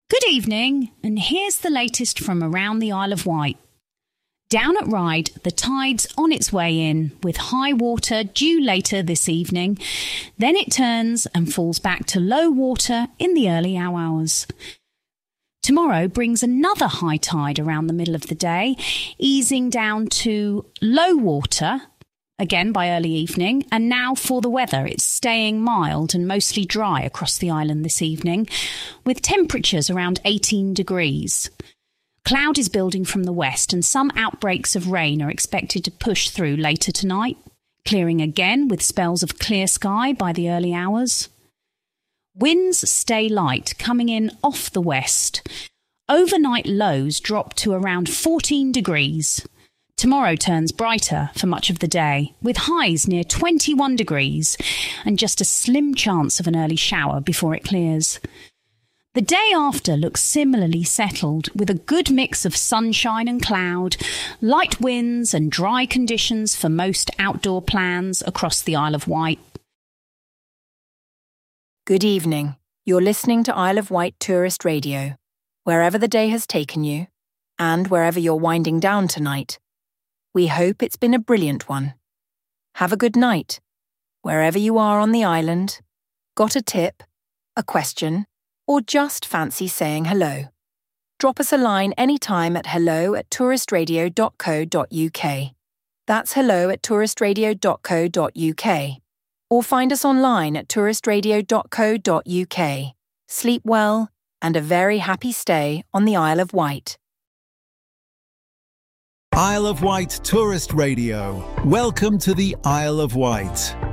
Good evening, and here's the latest from around the Isle of Wight. Down at Ryde, the tide's on its way in, with high water due later this evening. Then it turns and falls back to low water in the early hours. Tomorrow brings another high tide around the middle of the day, easing down to low water, again by early evening. And now for the weather, it's staying mild and mostly dry across the island this evening, with temperatures around 18 degrees. Cloud is building from the west and some outbreaks of rain are expected to push through later tonight, clearing again with spells of clear sky by the early hours. Winds stay light, coming in off the west. Overnight lows drop to around 14 degrees. Tomorrow turns brighter for much of the day, with highs near 21 degrees and just a slim chance of an early shower before it clears. The day after looks similarly settled, with a good mix of sunshine and cloud, light winds and dry conditions for most outdoor plans across the Isle of Wight. Good evening. You're listening to Isle of Wight Tourist Radio. Wherever the day has taken you, and wherever you're winding down tonight, we hope it's been a brilliant one. Have a good night. Wherever you are on the island, got a tip, a question, or just fancy saying hello? Drop us a line anytime at hello@touristradio.co.uk. That's hello@touristradio.co.uk. Or find us online at touristradio.co.uk. Sleep well and a very happy stay on the Isle of Wight. Isle of Wight Tourist Radio. Welcome to the Isle of Wight.